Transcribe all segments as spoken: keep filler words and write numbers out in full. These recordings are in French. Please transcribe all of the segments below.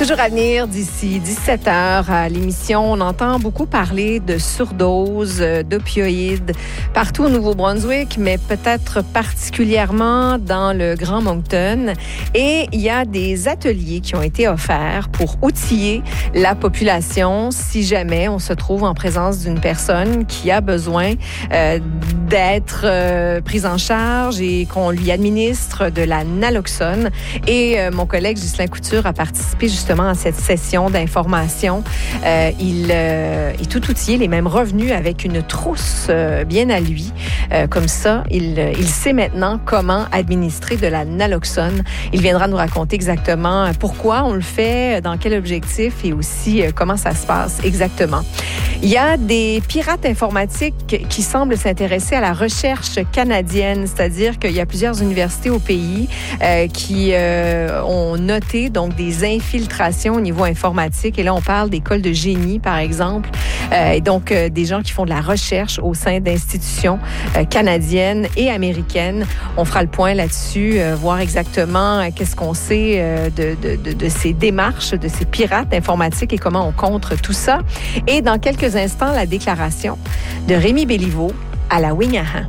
Toujours à venir d'ici dix-sept heures à l'émission, on entend beaucoup parler de surdose, d'opioïdes partout au Nouveau-Brunswick, mais peut-être particulièrement dans le Grand Moncton. Et il y a des ateliers qui ont été offerts pour outiller la population si jamais on se trouve en présence d'une personne qui a besoin euh, d'être euh, prise en charge et qu'on lui administre de la naloxone. Et euh, mon collègue Ghislain Couture a participé justement à cette session d'information. Euh, il euh, est tout outillé, il est même revenu avec une trousse euh, bien à lui. Euh, comme ça, il, il sait maintenant comment administrer de la naloxone. Il viendra nous raconter exactement pourquoi on le fait, dans quel objectif et aussi euh, comment ça se passe exactement. Il y a des pirates informatiques qui semblent s'intéresser à la recherche canadienne, c'est-à-dire qu'il y a plusieurs universités au pays euh, qui euh, ont noté donc des infiltrations au niveau informatique. Et là, on parle d'écoles de génie, par exemple, euh, et donc euh, des gens qui font de la recherche au sein d'institutions euh, canadiennes et américaines. On fera le point là-dessus, euh, voir exactement euh, qu'est-ce qu'on sait euh, de, de, de, de ces démarches, de ces pirates informatiques et comment on contre tout ça. Et dans quelques instants, la déclaration de Rémi Béliveau à la Wingahan.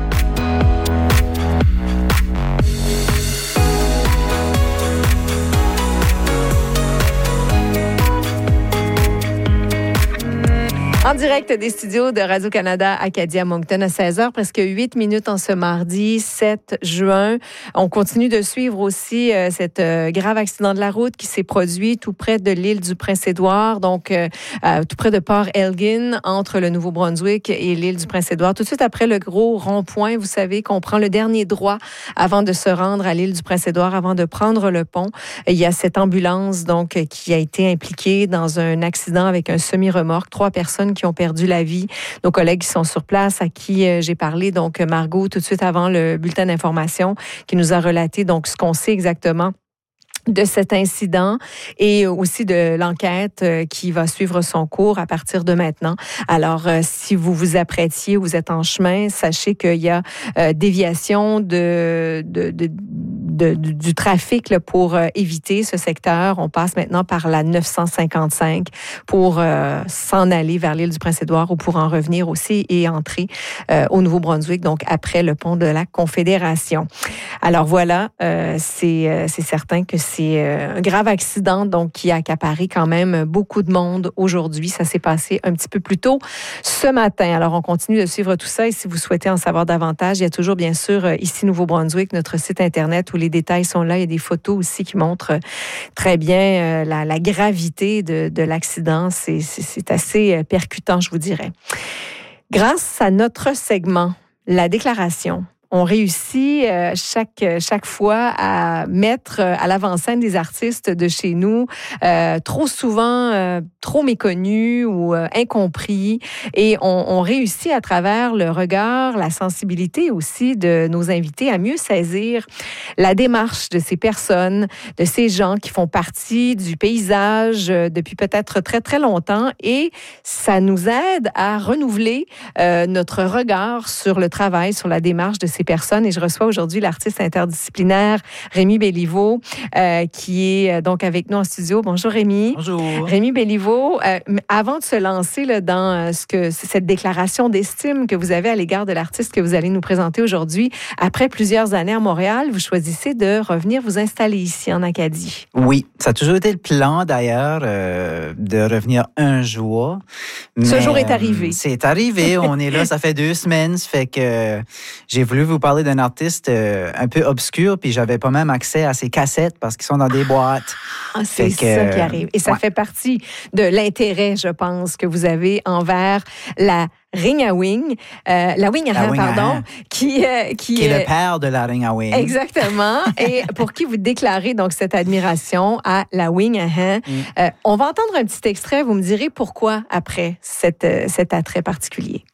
En direct des studios de Radio-Canada Acadie à Moncton à seize heures, presque huit minutes en ce mardi sept juin. On continue de suivre aussi euh, cet euh, grave accident de la route qui s'est produit tout près de l'île du Prince-Édouard, donc euh, euh, tout près de Port Elgin, entre le Nouveau-Brunswick et l'île du Prince-Édouard. Tout de suite après le gros rond-point, vous savez qu'on prend le dernier droit avant de se rendre à l'île du Prince-Édouard, avant de prendre le pont. Il y a cette ambulance donc qui a été impliquée dans un accident avec un semi-remorque. Trois personnes qui ont perdu la vie. Nos collègues qui sont sur place, à qui euh, j'ai parlé, donc Margot, tout de suite avant le bulletin d'information, qui nous a relaté donc ce qu'on sait exactement de cet incident et aussi de l'enquête euh, qui va suivre son cours à partir de maintenant. Alors, euh, si vous vous apprêtiez, vous êtes en chemin, sachez qu'il y a euh, déviation de, de, de De, du, du trafic là, pour euh, éviter ce secteur. On passe maintenant par la neuf cent cinquante-cinq pour euh, s'en aller vers l'île du Prince-Édouard ou pour en revenir aussi et entrer euh, au Nouveau-Brunswick, donc après le pont de la Confédération. Alors voilà, euh, c'est, euh, c'est certain que c'est euh, un grave accident donc qui a accaparé quand même beaucoup de monde aujourd'hui. Ça s'est passé un petit peu plus tôt ce matin. Alors on continue de suivre tout ça et si vous souhaitez en savoir davantage, il y a toujours bien sûr euh, ici Nouveau-Brunswick, notre site Internet où les détails sont là. Il y a des photos aussi qui montrent très bien euh, la, la gravité de, de l'accident. C'est, c'est, c'est assez percutant, je vous dirais. Grâce à notre segment, la déclaration, on réussit euh, chaque, chaque fois à mettre à l'avant-scène des artistes de chez nous, euh, trop souvent euh, trop méconnus ou euh, incompris. Et on, on réussit à travers le regard, la sensibilité aussi de nos invités à mieux saisir la démarche de ces personnes, de ces gens qui font partie du paysage euh, depuis peut-être très, très longtemps. Et ça nous aide à renouveler euh, notre regard sur le travail, sur la démarche de ces personnes. Et je reçois aujourd'hui l'artiste interdisciplinaire Rémi Béliveau, euh, qui est donc avec nous en studio. Bonjour Rémi. Bonjour. Rémi Béliveau, euh, avant de se lancer là, dans ce que, cette déclaration d'estime que vous avez à l'égard de l'artiste que vous allez nous présenter aujourd'hui, après plusieurs années à Montréal, vous choisissez de revenir vous installer ici en Acadie. Oui, ça a toujours été le plan d'ailleurs, euh, de revenir un jour. Ce mais, jour est arrivé. Euh, c'est arrivé, on est là, ça fait deux semaines, ça fait que j'ai voulu vous parler d'un artiste euh, un peu obscur, puis j'avais pas même accès à ses cassettes parce qu'ils sont dans des boîtes. Ah, c'est que, ça qui arrive. Et ça ouais. fait partie de l'intérêt, je pense, que vous avez envers la Ring-a-Wing, euh, la Wingahan, pardon, qui, euh, qui, qui est le père de la Ring-a-Wing. Exactement. Et pour qui vous déclarez donc cette admiration à la Wingahan. Mm. Euh, on va entendre un petit extrait. Vous me direz pourquoi après cet, euh, cet attrait particulier.